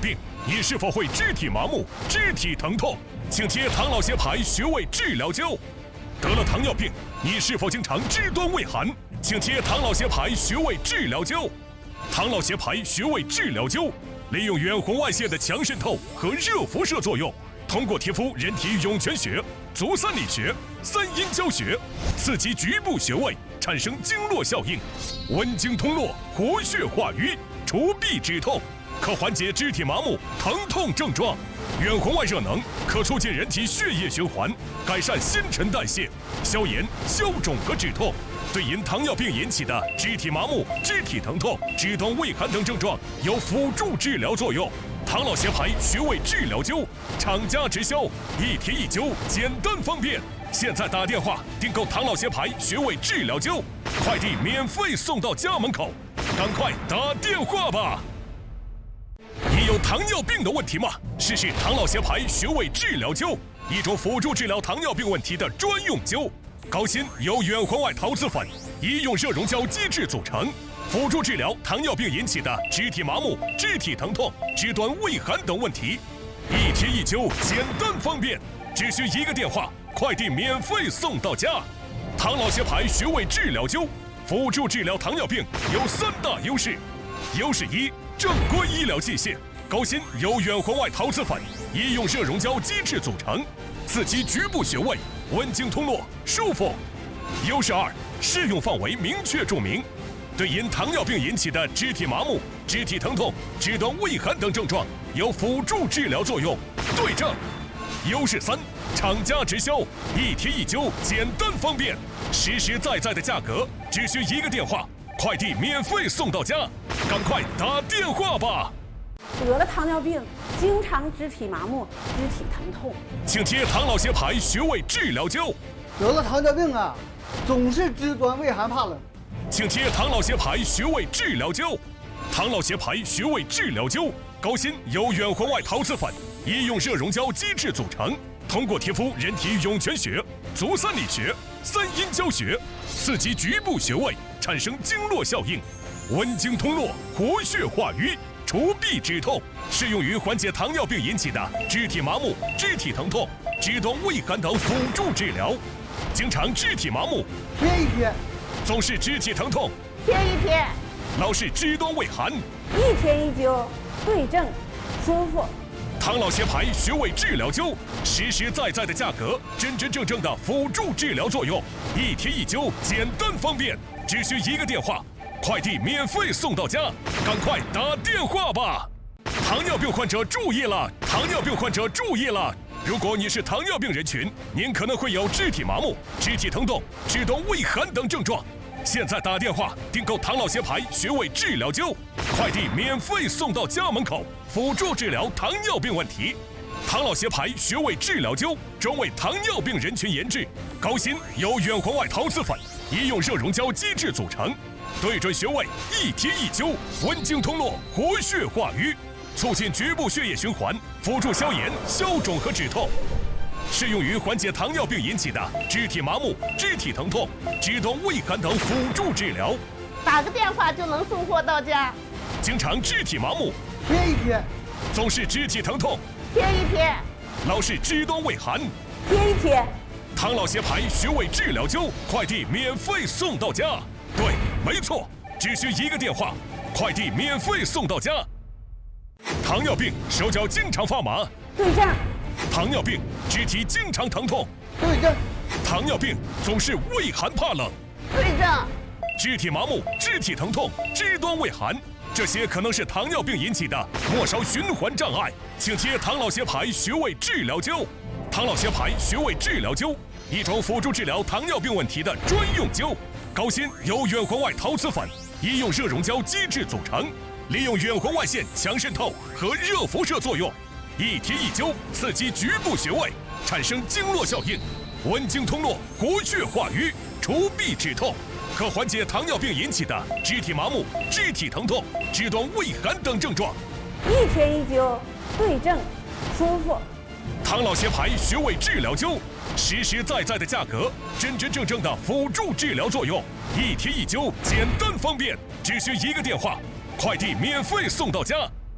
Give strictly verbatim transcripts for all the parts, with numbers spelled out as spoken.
病，你是否会肢体麻木、肢体疼痛？请贴唐老协牌穴位治疗灸。得了糖尿病，你是否经常肢端畏寒？请贴唐老协牌穴位治疗灸。唐老协牌穴位治疗灸利用远红外线的强渗透和热辐射作用，通过贴敷人体涌泉穴、足三里穴、三阴交穴，刺激局部穴位，产生经络效应，温经通络，活血化瘀，除痹止痛，可缓解肢体麻木、疼痛症状。远红外热能可促进人体血液循环，改善新陈代谢，消炎、消肿和止痛。对因糖尿病引起的肢体麻木、肢体疼痛、肢端畏寒等症状有辅助治疗作用。唐老协牌穴位治疗灸，厂家直销，一贴一灸，简单方便。现在打电话订购唐老协牌穴位治疗灸，快递免费送到家门口，赶快打电话吧！你有糖尿病的问题吗？试试唐老协牌穴位治疗灸，一种辅助治疗糖尿病问题的专用灸。高锌由远红外陶瓷粉、医用热溶胶基质组成，辅助治疗糖尿病引起的肢体麻木、肢体疼痛、肢端畏寒等问题。一贴一灸，简单方便，只需一个电话，快递免费送到家。唐老协牌穴位治疗灸，辅助治疗糖尿病有三大优势：优势一，正规医疗器械，高锌由远红外陶瓷粉、医用热溶胶基质组成，刺激局部穴位，温经通络，舒服。优势二，适用范围明确注明，对因糖尿病引起的肢体麻木、肢体疼痛、肢端畏寒等症状有辅助治疗作用，对症。优势三，厂家直销，一贴一灸，简单方便，实实在在的价格，只需一个电话，快递免费送到家，赶快打电话吧！ 得了糖尿病，经常肢体麻木、肢体疼痛， 请贴唐老协牌穴位治疗灸。 得了糖尿病啊，总是肢端畏寒怕冷， 请贴唐老协牌穴位治疗灸。唐老协牌穴位治疗灸，高锌由远红外陶瓷粉、医用热溶胶基质组成，通过贴敷人体涌泉穴、足三里穴、三阴交穴，刺激局部穴位，产生经络效应，温经通络，活血化瘀，除痹止痛，适用于缓解糖尿病引起的肢体麻木、肢体疼痛、肢端畏寒等辅助治疗。经常肢体麻木， 贴一贴； 总是肢体疼痛， 贴一贴； 老是肢端畏寒， 一贴一灸，对症，舒服。 唐老协牌穴位治疗灸，实实在在的价格，真真正正的辅助治疗作用，一贴一灸，简单方便，只需一个电话，快递免费送到家，赶快打电话吧！糖尿病患者注意了，糖尿病患者注意了！如果你是糖尿病人群，您可能会有肢体麻木、肢体疼痛、肢端畏寒等症状。现在打电话订购唐老协牌穴位治疗灸，快递免费送到家门口，辅助治疗糖尿病问题。唐老协牌穴位治疗灸专为糖尿病人群研制，高锌由远红外陶瓷粉、医用热溶胶基质组成，对准穴位，一贴一灸，温经通络，活血化瘀，促进局部血液循环，辅助消炎、消肿和止痛。适用于缓解糖尿病引起的肢体麻木、肢体疼痛、肢端畏寒等辅助治疗。 打个电话就能送货到家。 经常肢体麻木， 贴一贴； 总是肢体疼痛， 贴一贴； 老是肢端畏寒， 贴一贴。 唐老协牌穴位治疗灸，快递免费送到家。对，没错，只需一个电话，快递免费送到家。糖尿病手脚经常发麻， 对症。 糖尿病肢体经常疼痛， 对症； 糖尿病总是畏寒怕冷， 对症； 肢体麻木、肢体疼痛、肢端畏寒，这些可能是糖尿病引起的末梢循环障碍，请贴唐老协牌穴位治疗灸。唐老协牌穴位治疗灸，一种辅助治疗糖尿病问题的专用灸，高锌由远红外陶瓷粉、医用热溶胶基质组成，利用远红外线强渗透和热辐射作用，一贴一灸，刺激局部穴位，产生经络效应，温经通络，活血化瘀，除痹止痛，可缓解糖尿病引起的肢体麻木、肢体疼痛、肢端畏寒等症状。 一贴一灸，对症，舒服。 唐老协牌穴位治疗灸，实实在在的价格，真真正正的辅助治疗作用，一贴一灸，简单方便，只需一个电话，快递免费送到家。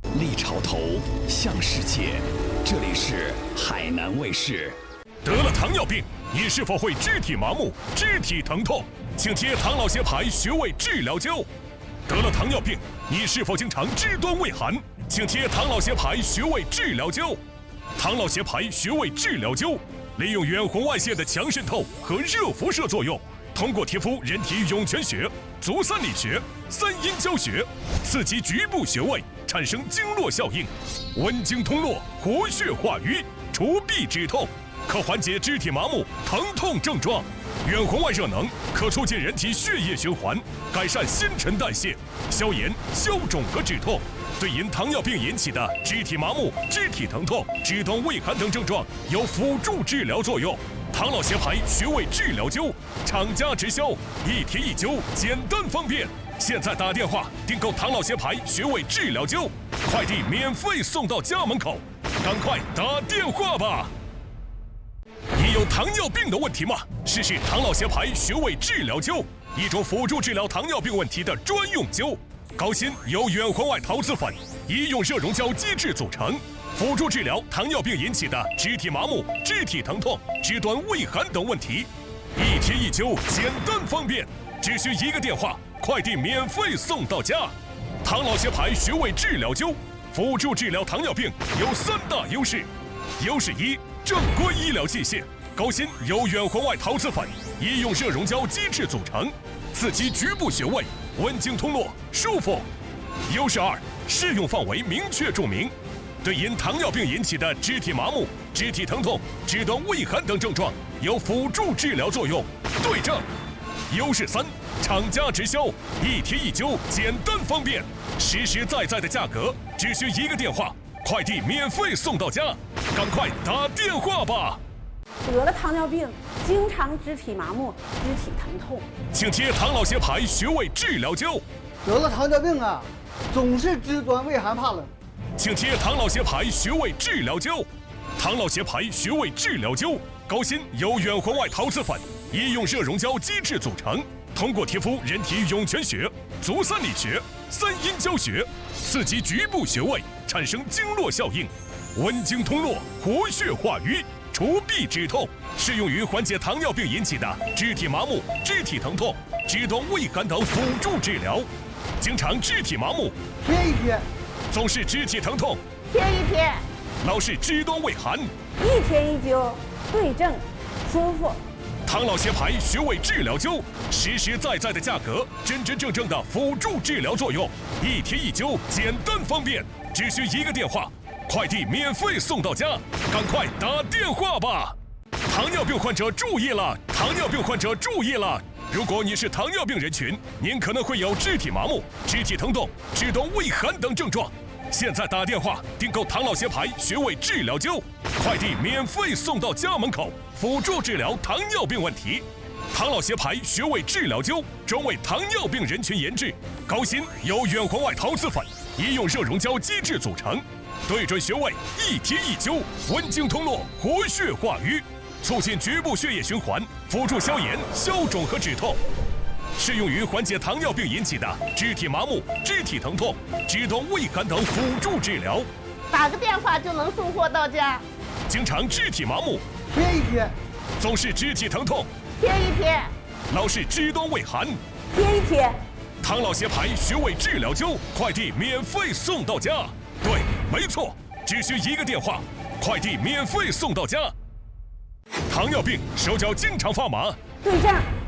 立潮头，向世界。这里是海南卫视。 得了糖尿病，你是否会肢体麻木、肢体疼痛？请贴唐老协牌穴位治疗胶。得了糖尿病，你是否经常肢端畏寒？请贴唐老协牌穴位治疗胶。唐老协牌穴位治疗胶利用远红外线的强渗透和热辐射作用，通过贴敷人体涌泉穴、足三里穴、三阴交穴，刺激局部穴位，产生经络效应，温经通络，活血化瘀，除痹止痛，可缓解肢体麻木、疼痛症状。远红外热能可促进人体血液循环，改善新陈代谢，消炎、消肿和止痛。对因糖尿病引起的肢体麻木、肢体疼痛、肢端畏寒等症状有辅助治疗作用。唐老协牌穴位治疗胶，厂家直销，一贴一灸，简单方便。现在打电话订购唐老协牌穴位治疗胶，快递免费送到家门口，赶快打电话吧！你有糖尿病的问题吗？试试唐老协牌穴位治疗胶，一种辅助治疗糖尿病问题的专用胶。高锌由远红外陶瓷粉、医用热溶胶基质组成，辅助治疗糖尿病引起的肢体麻木、肢体疼痛、肢端畏寒等问题。一贴一灸，简单方便，只需一个电话，快递免费送到家。唐老协牌穴位治疗胶，辅助治疗糖尿病有三大优势。优势一，正规医疗器械，高锌由远红外陶瓷粉、医用热溶胶基质组成，刺激局部穴位，温经通络，舒服。优势二，适用范围明确注明，对因糖尿病引起的肢体麻木、肢体疼痛、肢端畏寒等症状有辅助治疗作用，对症。优势三，厂家直销，一贴一灸，简单方便，实实在在的价格，只需一个电话，快递免费送到家，赶快打电话吧！ 得了糖尿病，经常肢体麻木、肢体疼痛， 请贴唐老协牌穴位治疗胶。 得了糖尿病啊，总是肢端畏寒怕冷。 请贴唐老协牌穴位治疗胶。唐老协牌穴位治疗胶，高锌由远红外陶瓷粉、医用热溶胶基质组成，通过贴敷人体涌泉穴、足三里穴、三阴交穴，刺激局部穴位，产生经络效应，温经通络，活血化瘀，除痹止痛，适用于缓解糖尿病引起的肢体麻木、肢体疼痛、肢端畏寒等辅助治疗。经常肢体麻木， 贴一贴； 总是肢体疼痛， 贴一贴； 老是肢端畏寒， 一贴一灸，对症，舒服。 唐老协牌穴位治疗胶，实实在在的价格，真真正正的辅助治疗作用，一贴一灸，简单方便，只需一个电话，快递免费送到家，赶快打电话吧！糖尿病患者注意了，糖尿病患者注意了！如果你是糖尿病人群，您可能会有肢体麻木、肢体疼痛、肢端畏寒等症状。现在打电话订购唐老协牌穴位治疗胶，快递免费送到家门口，辅助治疗糖尿病问题。唐老协牌穴位治疗胶专为糖尿病人群研制，高锌由远红外陶瓷粉、医用热溶胶基质组成，对准穴位，一贴一灸，温经通络，活血化瘀，促进局部血液循环，辅助消炎、消肿和止痛。适用于缓解糖尿病引起的肢体麻木、肢体疼痛、肢端畏寒等辅助治疗。 打个电话就能送货到家。 经常肢体麻木， 贴一贴； 总是肢体疼痛， 贴一贴； 老是肢端畏寒， 贴一贴。 唐老协牌穴位治疗胶，快递免费送到家。对，没错，只需一个电话，快递免费送到家。糖尿病手脚经常发麻， 对症，